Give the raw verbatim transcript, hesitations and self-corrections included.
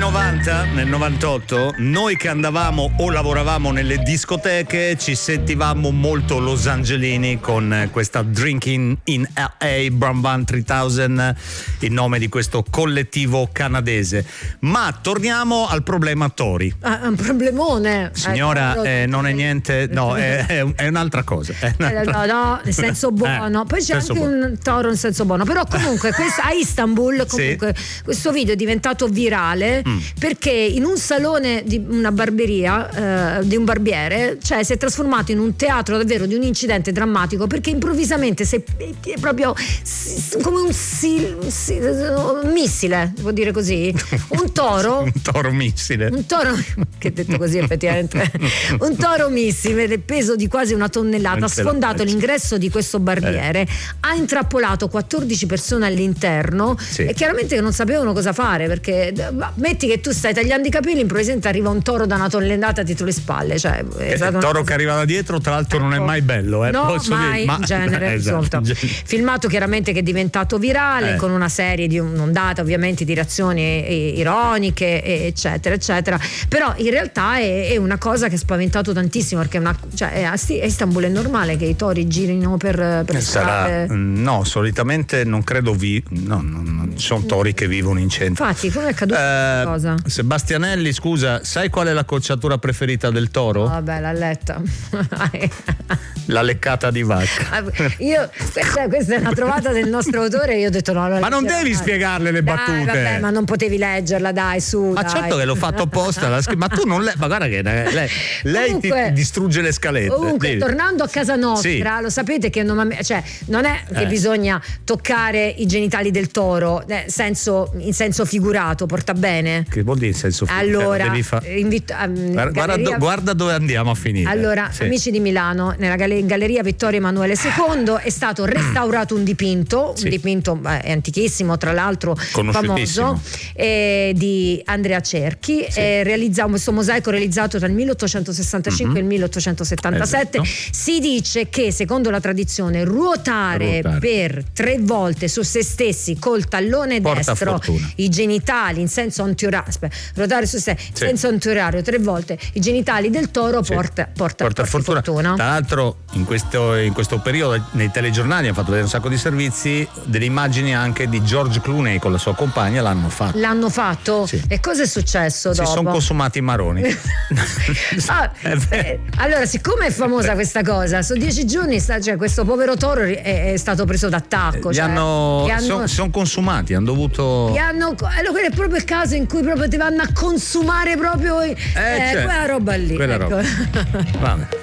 novanta, nel novantotto, noi che andavamo o lavoravamo nelle discoteche ci sentivamo molto Los Angelini con questa Drinking in L A Bram Bam tremila, il nome di questo collettivo canadese. Ma torniamo al problema Tori. Ah, un problemone. Signora, eh, non è niente, no, è, è un'altra cosa. È un'altra... No, no, nel senso buono. Eh, Poi c'è anche buono. un toro in senso buono. Però comunque questo, a Istanbul comunque sì. Questo video è diventato virale mm. perché in un salone di una barberia eh, di un barbiere, cioè si è trasformato in un teatro davvero di un incidente drammatico, perché improvvisamente si è proprio come un, si, si, un missile, vuol dire così, un toro un toro missile un toro che detto così effettivamente un toro missile del peso di quasi una tonnellata ha sfondato l'ingresso di questo barbiere, eh. ha intrappolato quattordici persone all'interno, sì. E chiaramente non sapevano cosa fare, perché metti che tu stai tagliando i capelli, improvvisamente arriva un toro da una tonnellata dietro le spalle, cioè eh, il toro cosa... che arriva da dietro tra l'altro ecco. Non è mai bello, eh, no posso mai dire, ma... in genere esatto. Filmato chiaramente che è diventato virale, eh. con una serie di un'ondata ovviamente di reazioni ironiche eccetera eccetera, però in realtà è, è una cosa che ha spaventato tantissimo, perché una, cioè, a Istanbul è normale che i tori girino per, per Sarà, no, solitamente non credo vi no, no, non ci sono tori che vivono in centro. Infatti, come è accaduto questa eh, cosa? Sebastianelli, scusa, sai qual è la cocciatura preferita del toro? Oh, vabbè, l'ha letta. La leccata di vacca. Io questa, questa è una trovata del nostro autore, io ho detto no, ma non devi spiegarle le dai, battute. Vabbè, ma non potevi leggerla, dai, su. Ma dai. Certo che l'ho fatto apposta, la scri- ma tu non le, ma guarda che lei, lei comunque, ti distrugge le scalette. Comunque, Devi. tornando a casa nostra, sì. Lo sapete che non, cioè, non è che eh. bisogna toccare i genitali del toro, eh, senso, in senso figurato, porta bene. Che vuol dire in senso figurato? Allora, devi fa... invito, um, guarda, galleria... guarda dove andiamo a finire. Allora, sì. Amici di Milano, nella galler- Galleria Vittorio Emanuele secondo è stato restaurato un dipinto, sì. un dipinto beh, è antichissimo, tra l'altro famoso, eh, di Andrea Cerchi, sì. eh, realizza questo mosaico realizzato tra il milleottocentosessantacinque mm-hmm. e il milleottocentosettantasette. Esatto. Si dice che secondo la tradizione ruotare, ruotare per tre volte su se stessi col tallone porta destro fortuna. I genitali in senso antiorario, ruotare su se sì. senso antiorario tre volte i genitali del toro sì. porta, porta, porta fortuna. fortuna. Tra l'altro in questo, in questo periodo nei telegiornali hanno fatto vedere un sacco di servizi, delle immagini anche di George Clooney con la sua compagna, l'hanno fatto. L'hanno fatto? Sì. E cosa è successo dopo? Si sono consumati i maroni. ah, eh, allora, siccome è famosa questa cosa, su dieci giorni sta, cioè, questo povero toro è, è stato preso d'attacco. Gli cioè, hanno, hanno sono son consumati, hanno dovuto. Gli hanno, allora, quello è proprio il caso in cui proprio ti vanno a consumare proprio eh, eh, cioè, quella roba lì. Quella ecco. roba. Vabbè.